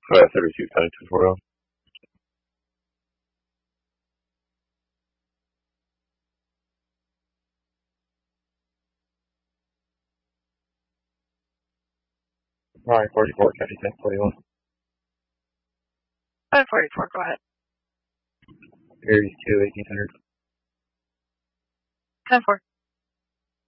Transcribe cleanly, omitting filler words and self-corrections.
32 times 24. Alright, 44, County 1041. 544, go ahead. Aries 2, 1800. 10-4.